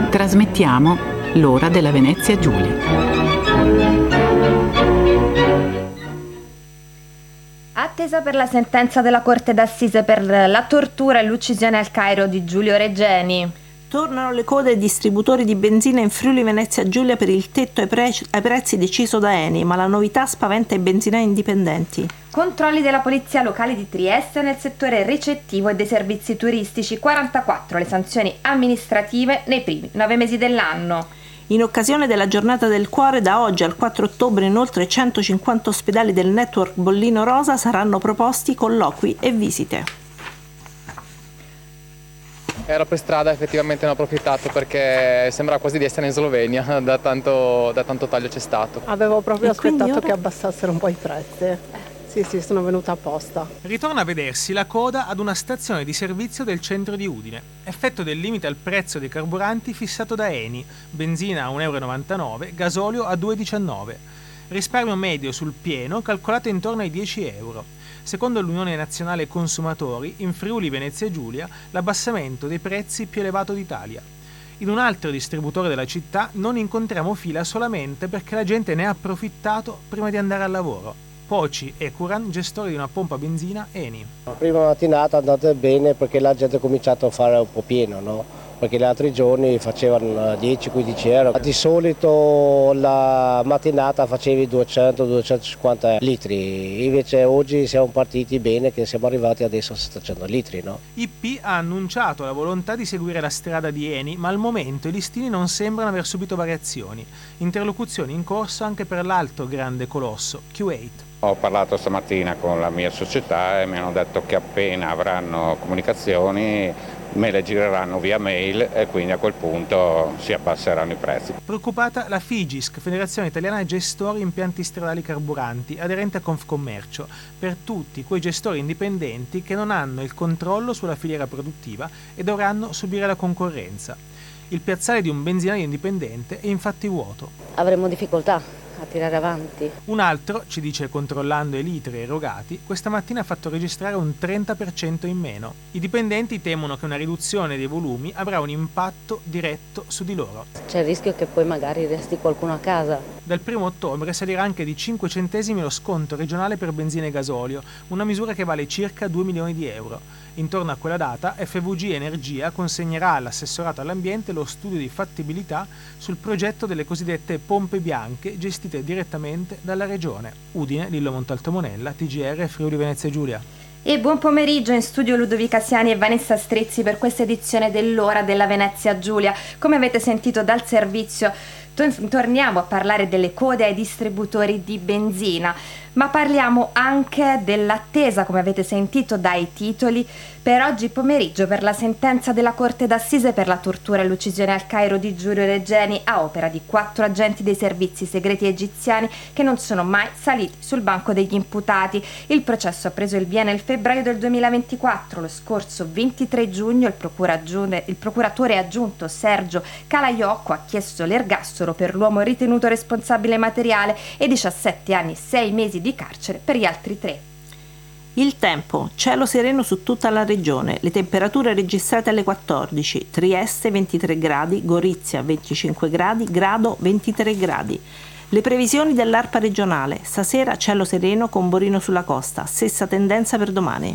Trasmettiamo l'ora della Venezia Giulia. Attesa per la sentenza della Corte d'Assise per la tortura e l'uccisione al Cairo di Giulio Regeni. Tornano le code ai distributori di benzina in Friuli Venezia Giulia per il tetto ai prezzi deciso da Eni, ma la novità spaventa i benzinai indipendenti. Controlli della Polizia Locale di Trieste nel settore ricettivo e dei servizi turistici, 44 le sanzioni amministrative nei primi 9 mesi dell'anno. In occasione della Giornata del Cuore, da oggi al 4 ottobre in oltre 150 ospedali del network Bollino Rosa saranno proposti colloqui e visite. Ero per strada, effettivamente ne ho approfittato perché sembra quasi di essere in Slovenia, da tanto taglio c'è stato. Avevo proprio aspettato che abbassassero un po' i prezzi. Sì, sono venuta apposta. Ritorna a vedersi la coda ad una stazione di servizio del centro di Udine. Effetto del limite al prezzo dei carburanti fissato da Eni, benzina a 1,99 €, gasolio a 2,19 €. Risparmio medio sul pieno calcolato intorno ai 10 €. Secondo l'Unione Nazionale Consumatori, in Friuli Venezia Giulia l'abbassamento dei prezzi più elevato d'Italia. In un altro distributore della città non incontriamo fila solamente perché la gente ne ha approfittato prima di andare al lavoro. Poci e Curan, gestore di una pompa benzina Eni. La prima mattinata è andata bene perché la gente ha cominciato a fare un po' pieno, no? Perché gli altri giorni facevano 10-15 euro. Di solito la mattinata facevi 200-250 litri, invece oggi siamo partiti bene che siamo arrivati adesso a 700 litri. No? IP ha annunciato la volontà di seguire la strada di Eni, ma al momento i listini non sembrano aver subito variazioni. Interlocuzioni in corso anche per l'altro grande colosso, Q8. Ho parlato stamattina con la mia società e mi hanno detto che appena avranno comunicazioni me le gireranno via mail e quindi a quel punto si abbasseranno i prezzi. Preoccupata la FIGISC, Federazione Italiana Gestori Impianti Stradali Carburanti, aderente a Confcommercio, per tutti quei gestori indipendenti che non hanno il controllo sulla filiera produttiva e dovranno subire la concorrenza. Il piazzale di un benzinaio indipendente è infatti vuoto. Avremo difficoltà a tirare avanti. Un altro, ci dice controllando i litri erogati, questa mattina ha fatto registrare un 30% in meno. I dipendenti temono che una riduzione dei volumi avrà un impatto diretto su di loro. C'è il rischio che poi magari resti qualcuno a casa. Dal 1 ottobre salirà anche di 5 centesimi lo sconto regionale per benzina e gasolio, una misura che vale circa 2 milioni di euro. Intorno a quella data FVG Energia consegnerà all'assessorato all'ambiente lo studio di fattibilità sul progetto delle cosiddette pompe bianche gestite direttamente dalla regione. Udine, Lillo Montalto Monella, TGR Friuli Venezia Giulia. E buon pomeriggio, in studio Ludovica Siani e Vanessa Strizzi per questa edizione dell'Ora della Venezia Giulia. Come avete sentito dal servizio, torniamo a parlare delle code ai distributori di benzina, ma parliamo anche dell'attesa, come avete sentito dai titoli, per oggi pomeriggio per la sentenza della Corte d'Assise per la tortura e l'uccisione al Cairo di Giulio Regeni a opera di 4 agenti dei servizi segreti egiziani che non sono mai saliti sul banco degli imputati. Il processo ha preso il via nel febbraio del 2024. Lo scorso 23 giugno il procuratore aggiunto Sergio Calaiocco ha chiesto l'ergastolo per l'uomo ritenuto responsabile materiale e 17 anni e 6 mesi di carcere per gli altri 3. Il tempo, cielo sereno su tutta la regione, le temperature registrate alle 14, Trieste 23 gradi, Gorizia 25 gradi, Grado 23 gradi. Le previsioni dell'ARPA regionale, stasera cielo sereno con Borino sulla costa, stessa tendenza per domani.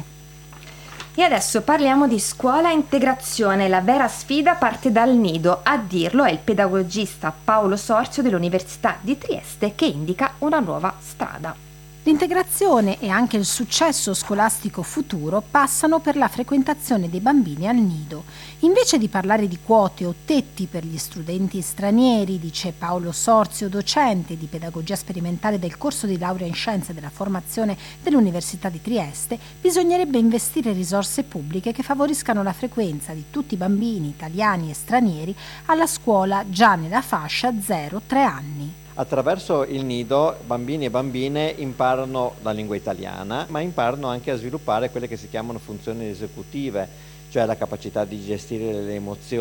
E adesso parliamo di scuola e integrazione. La vera sfida parte dal nido. A dirlo è il pedagogista Paolo Sorzio dell'Università di Trieste che indica una nuova strada. L'integrazione e anche il successo scolastico futuro passano per la frequentazione dei bambini al nido. Invece di parlare di quote o tetti per gli studenti stranieri, dice Paolo Sorzio, docente di pedagogia sperimentale del corso di laurea in scienze della formazione dell'Università di Trieste, bisognerebbe investire risorse pubbliche che favoriscano la frequenza di tutti i bambini italiani e stranieri alla scuola già nella fascia 0-3 anni. Attraverso il nido bambini e bambine imparano la lingua italiana, ma imparano anche a sviluppare quelle che si chiamano funzioni esecutive, cioè la capacità di gestire le emozioni